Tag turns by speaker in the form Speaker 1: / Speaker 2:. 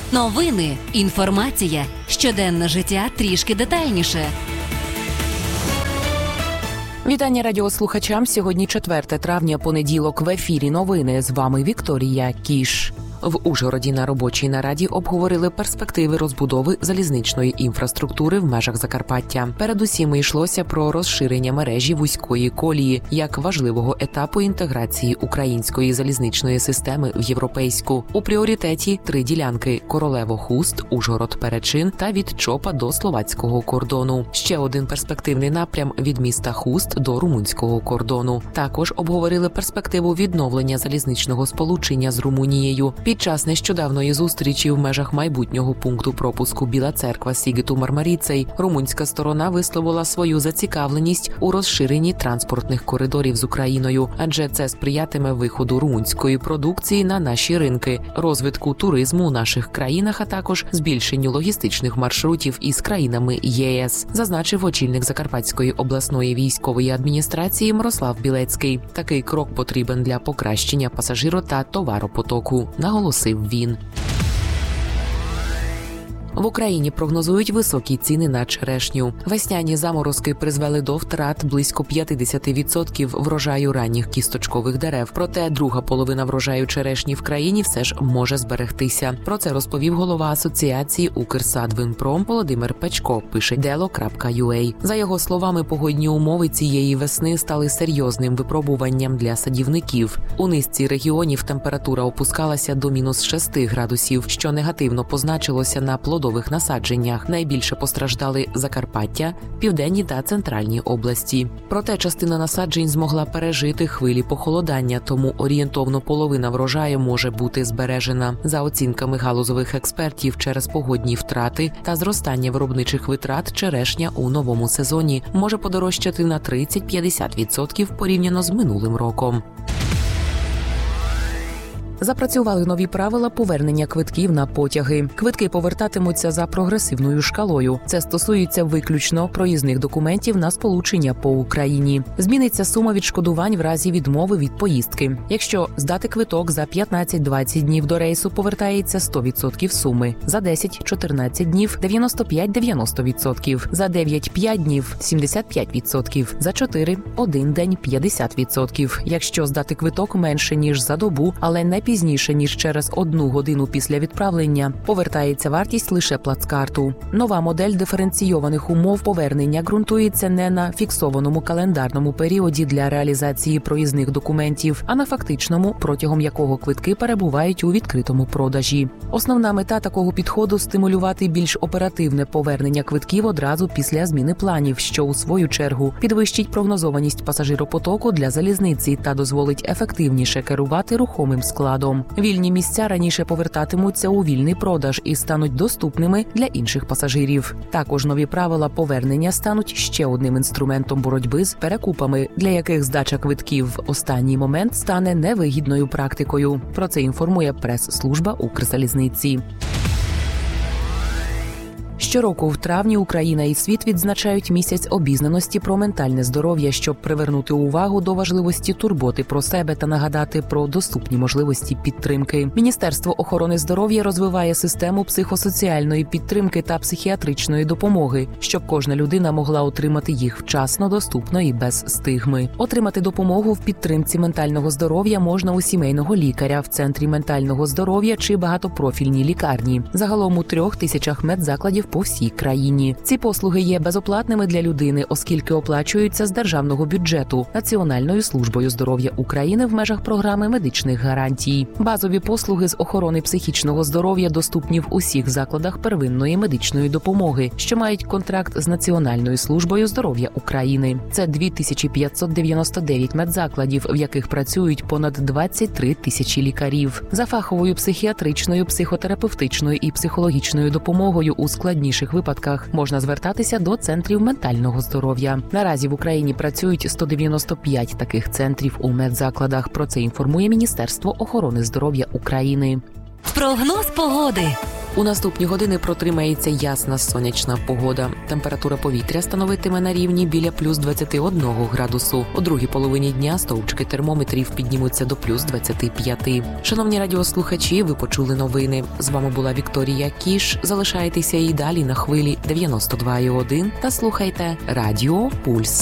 Speaker 1: Новини, інформація, щоденне життя трішки детальніше.
Speaker 2: Вітання радіослухачам. Сьогодні 4 травня, понеділок. В ефірі новини. З вами Вікторія Кіш. В Ужгороді на робочій нараді обговорили перспективи розбудови залізничної інфраструктури в межах Закарпаття. Передусім йшлося про розширення мережі вузької колії як важливого етапу інтеграції української залізничної системи в європейську. У пріоритеті 3 ділянки – Королево-Хуст, Ужгород-Перечин та від Чопа до словацького кордону. Ще один перспективний напрям – від міста Хуст до румунського кордону. Також обговорили перспективу відновлення залізничного сполучення з Румунією. Під час нещодавної зустрічі в межах майбутнього пункту пропуску Біла Церква-Сігету-Мармаріцей румунська сторона висловила свою зацікавленість у розширенні транспортних коридорів з Україною, адже це сприятиме виходу румунської продукції на наші ринки, розвитку туризму у наших країнах, а також збільшенню логістичних маршрутів із країнами ЄС, зазначив очільник Закарпатської обласної військової адміністрації Мирослав Білецький. Такий крок потрібен для покращення пасажиро- та товаропотоку, наголосив він. В Україні прогнозують високі ціни на черешню. Весняні заморозки призвели до втрат близько 50% врожаю ранніх кісточкових дерев. Проте друга половина врожаю черешні в країні все ж може зберегтися. Про це розповів голова асоціації «Укрсадвинпром» Володимир Печко, пише Delo.ua. За його словами, погодні умови цієї весни стали серйозним випробуванням для садівників. У низці регіонів температура опускалася до -6 градусів, що негативно позначилося на плодових насадженнях. Найбільше постраждали Закарпаття, південні та центральні області. Проте частина насаджень змогла пережити хвилі похолодання, тому орієнтовно половина врожаю може бути збережена. За оцінками галузових експертів, через погодні втрати та зростання виробничих витрат черешня у новому сезоні може подорожчати на 30-50% порівняно з минулим роком. Запрацювали нові правила повернення квитків на потяги. Квитки повертатимуться за прогресивною шкалою. Це стосується виключно проїзних документів на сполучення по Україні. Зміниться сума відшкодувань в разі відмови від поїздки. Якщо здати квиток за 15-20 днів до рейсу, повертається 100% суми. За 10-14 днів – 95-90%. За 9-5 днів – 75%. За 4-1 день – 50%. Якщо здати квиток менше, ніж за добу, але не пізніше, ніж через 1 годину після відправлення, повертається вартість лише плацкарту. Нова модель диференційованих умов повернення ґрунтується не на фіксованому календарному періоді для реалізації проїзних документів, а на фактичному, протягом якого квитки перебувають у відкритому продажі. Основна мета такого підходу – стимулювати більш оперативне повернення квитків одразу після зміни планів, що у свою чергу підвищить прогнозованість пасажиропотоку для залізниці та дозволить ефективніше керувати рухомим складом. Вільні місця раніше повертатимуться у вільний продаж і стануть доступними для інших пасажирів. Також нові правила повернення стануть ще одним інструментом боротьби з перекупами, для яких здача квитків в останній момент стане невигідною практикою. Про це інформує прес-служба Укрзалізниці. Щороку в травні Україна і світ відзначають місяць обізнаності про ментальне здоров'я, щоб привернути увагу до важливості турботи про себе та нагадати про доступні можливості підтримки. Міністерство охорони здоров'я розвиває систему психосоціальної підтримки та психіатричної допомоги, щоб кожна людина могла отримати їх вчасно, доступно і без стигми. Отримати допомогу в підтримці ментального здоров'я можна у сімейного лікаря, в центрі ментального здоров'я чи багатопрофільній лікарні. Загалом у 3000 медзакладів по всій країні. Ці послуги є безоплатними для людини, оскільки оплачуються з державного бюджету Національною службою здоров'я України в межах програми медичних гарантій. Базові послуги з охорони психічного здоров'я доступні в усіх закладах первинної медичної допомоги, що мають контракт з Національною службою здоров'я України. Це 2599 медзакладів, в яких працюють понад 23 тисячі лікарів. За фаховою психіатричною, психотерапевтичною і психологічною допомогою у складніших випадках можна звертатися до центрів ментального здоров'я. Наразі в Україні працюють 195 таких центрів у медзакладах. Про це інформує Міністерство охорони здоров'я України.
Speaker 1: Прогноз погоди.
Speaker 2: У наступні години протримається ясна сонячна погода. Температура повітря становитиме на рівні біля плюс 21 градусу. У другій половині дня стовпчики термометрів піднімуться до плюс 25. Шановні радіослухачі, ви почули новини. З вами була Вікторія Кіш. Залишайтеся і далі на хвилі 92,1 та слухайте Радіо Пульс.